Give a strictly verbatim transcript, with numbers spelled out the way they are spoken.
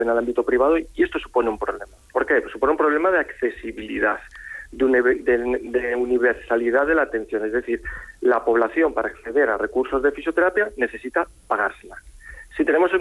en el ámbito privado y esto supone un problema. ¿Por qué? Pues supone un problema de accesibilidad, de, uni- de, de universalidad de la atención. Es decir, la población para acceder a recursos de fisioterapia necesita pagársela. Si tenemos en